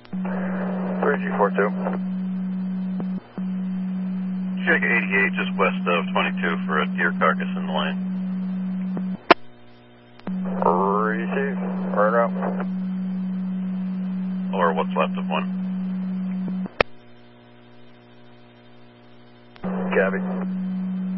3G42. Check 88 just west of 22 for a deer carcass in the lane. Receive. Right out. Or what's left of one. Cabby.